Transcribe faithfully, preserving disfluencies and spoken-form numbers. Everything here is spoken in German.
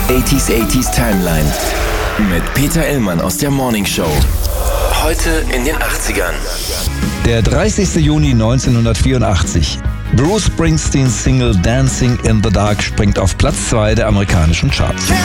achtziger achtziger Timeline mit Peter Illmann aus der Morning Show. Heute in den achtzigern. Der dreißigster Juni neunzehnhundertvierundachtzig. Bruce Springsteens Single Dancing in the Dark springt auf Platz zwei der amerikanischen Charts.